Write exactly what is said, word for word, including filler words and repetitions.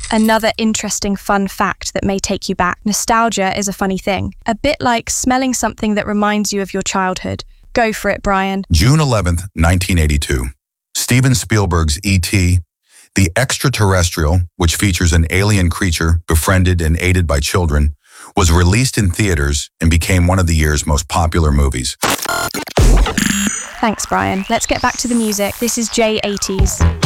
Another interesting fun fact that may take you back. Nostalgia is a funny thing. A bit like smelling something that reminds you of your childhood. Go for it, Brian. June eleventh, nineteen eighty-two. Steven Spielberg's E T, The Extraterrestrial, which features an alien creature befriended and aided by children, was released in theaters and became one of the year's most popular movies. Thanks, Brian. Let's get back to the music. This is J eighties.